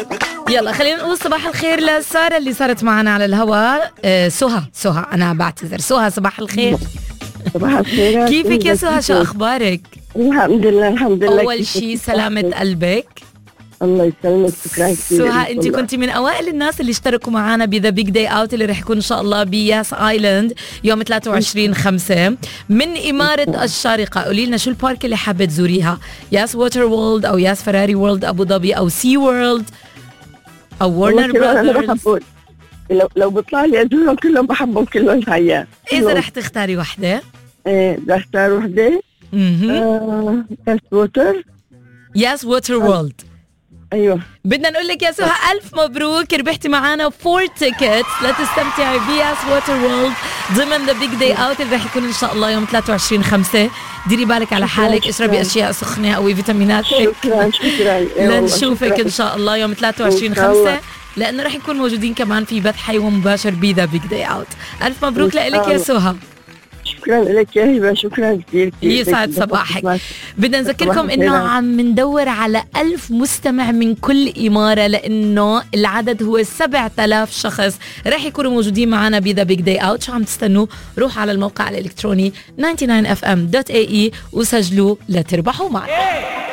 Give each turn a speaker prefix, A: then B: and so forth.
A: يلا خلينا نقول صباح الخير لسارة اللي صارت معنا على الهواء. سهى أنا بعتذر. سهى صباح الخير.
B: صباح الخير.
A: كيفك يا سهى؟ شو أخبارك؟
B: الحمد لله الحمد لله.
A: أول شي سلامة قلبك.
B: الله يسلمك. شكرا كثير.
A: سهى انت كنتي من اوائل الناس اللي اشتركوا معنا بذا بيج داي اوت اللي رح يكون ان شاء الله بياس ايلاند يوم 23/5 من إمارة الشارقة. قولي لنا شو البارك اللي حابة تزوريها؟ ياس ووتر وورلد او ياس فراري وورلد ابو ظبي او سي وورلد او ورنر براذرز؟
B: لو بيطلع لي ازورهم كلهم بحبهم كلهم الحقيقة.
A: اذا رح تختاري وحدة؟
B: ايه بدي اختار وحدة. ياس ووتر.
A: ياس ووتر وورلد.
B: ايوه.
A: بدنا نقول لك يا سهى الف مبروك، ربحتي معنا 4 تيكتس لتستمتعي بياس ووتر وورلد ضمن ذا بيج داي اوت اللي رح يكون ان شاء الله يوم 23/5. ديري بالك على حالك، اشربي اشياء سخنه، قوي فيتامينات.
B: شكرا
A: لنشوفك ان شاء الله يوم 23/5 لانه رح نكون موجودين كمان في بث حي ومباشر بذا بيج داي اوت. الف مبروك لك يا سهى.
B: شكرا لك يا هبه. شكرا كثير.
A: يسعد صباحك. بدنا نذكركم انه عم ندور على 1000 مستمع من كل إمارة لانه العدد هو 7000 شخص رح يكونوا موجودين معنا بذا بيج داي اوت. شو عم تستنوا؟ روحوا على الموقع الالكتروني 99fm.ae وسجلوا لتربحوا معنا.